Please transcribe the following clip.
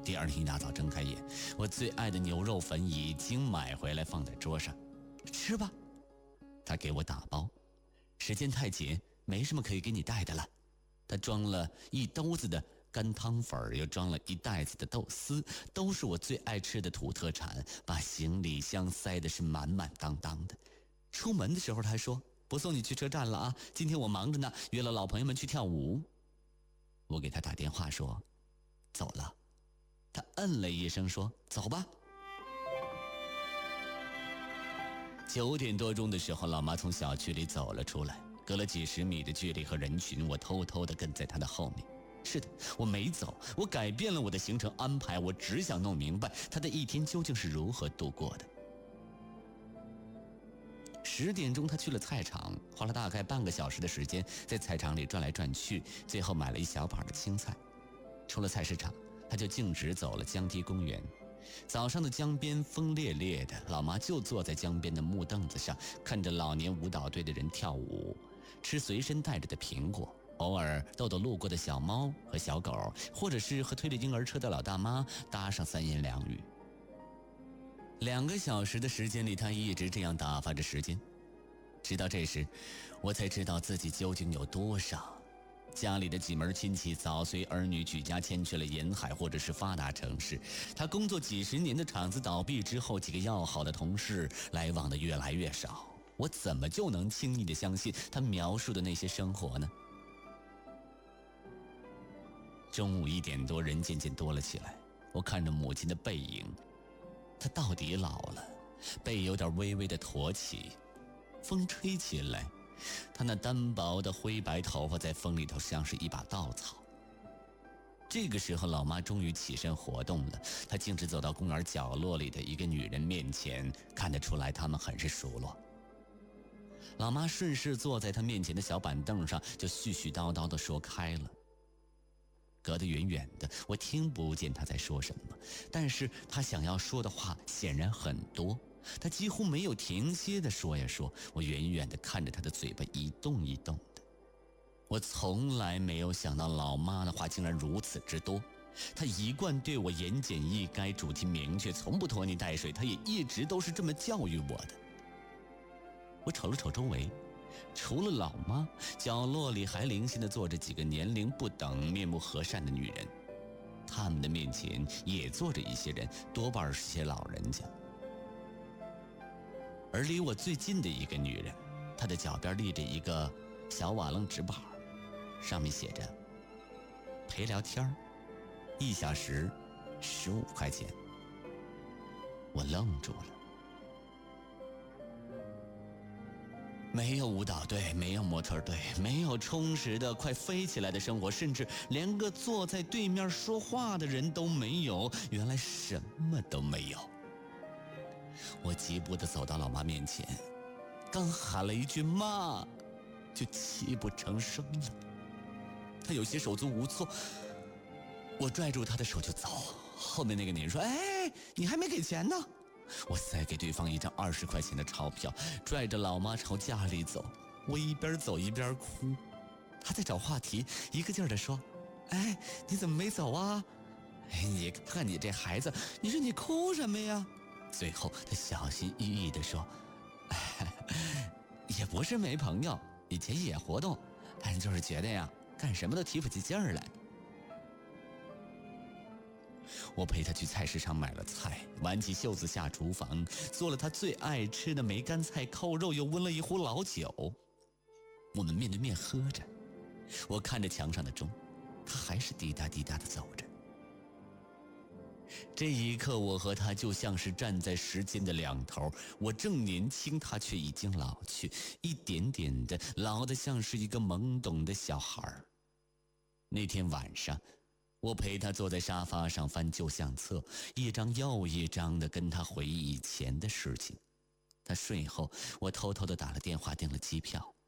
第二天一大早睁开眼，我最爱的牛肉粉已经买回来放在桌上，吃吧。他给我打包，时间太紧，没什么可以给你带的了。他装了一兜子的干汤粉，又装了一袋子的豆丝，都是我最爱吃的土特产，把行李箱塞的是满满当当的。出门的时候他还说，不送你去车站了啊，今天我忙着呢，约了老朋友们去跳舞。我给他打电话说走了，他嗯了一声说走吧。9点多钟的时候，老妈从小区里走了出来，隔了几十米的距离和人群，我偷偷地跟在她的后面。是的，我没走，我改变了我的行程安排，我只想弄明白她的一天究竟是如何度过的。10点钟，她去了菜场，花了大概半个小时的时间，在菜场里转来转去，最后买了一小把的青菜。出了菜市场，她就径直走了江堤公园。早上的江边风烈烈的，老妈就坐在江边的木凳子上，看着老年舞蹈队的人跳舞，吃随身带着的苹果，偶尔逗逗路过的小猫和小狗，或者是和推着婴儿车的老大妈搭上3言2语。2个小时的时间里，她一直这样打发着时间，直到这时，我才知道自己究竟有多傻。家里的几门亲戚早随儿女举家迁去了沿海或者是发达城市，他工作几十年的厂子倒闭之后，几个要好的同事来往的越来越少，我怎么就能轻易地相信他描述的那些生活呢？中午1点多，人渐渐多了起来，我看着母亲的背影，她到底老了，背有点微微的驼起，风吹起来，她那单薄的灰白头发在风里头像是一把稻草。这个时候，老妈终于起身活动了，她径直走到公园角落里的一个女人面前，看得出来他们很是熟络。老妈顺势坐在她面前的小板凳上，就絮絮叨叨地说开了。隔得远远的，我听不见她在说什么，但是她想要说的话显然很多，她几乎没有停歇地说呀说，我远远地看着她的嘴巴一动一动的。我从来没有想到老妈的话竟然如此之多，她一贯对我言简意赅，主题明确，从不拖泥带水，她也一直都是这么教育我的。我瞅了瞅周围，除了老妈，角落里还零星地坐着几个年龄不等、面目和善的女人，他们的面前也坐着一些人，多半是些老人家。而离我最近的一个女人，她的脚边立着一个小瓦楞纸板，上面写着陪聊天，1小时15块钱。我愣住了。没有舞蹈队，没有模特队，没有充实的快飞起来的生活，甚至连个坐在对面说话的人都没有，原来什么都没有。我急步地走到老妈面前，刚喊了一句妈，就泣不成声了。她有些手足无措，我拽住她的手就走。后面那个女人说，哎，你还没给钱呢。我塞给对方一张20块钱的钞票，拽着老妈朝家里走。我一边走一边哭，她在找话题，一个劲儿地说，哎，你怎么没走啊？哎，你看你这孩子，你说你哭什么呀？最后她小心翼翼地说，也不是没朋友，以前也活动，但是就是觉得呀，干什么都提不起劲儿来。我陪他去菜市场买了菜，挽起袖子下厨房，做了他最爱吃的梅干菜扣肉，又温了一壶老酒。我们面对面喝着，我看着墙上的钟，他还是滴答滴答地走着。这一刻，我和他就像是站在时间的两头，我正年轻，他却已经老去，一点点的老得像是一个懵懂的小孩。那天晚上，我陪他坐在沙发上翻旧相册，一张又一张的跟他回忆以前的事情。他睡后，我偷偷地打了电话订了机票。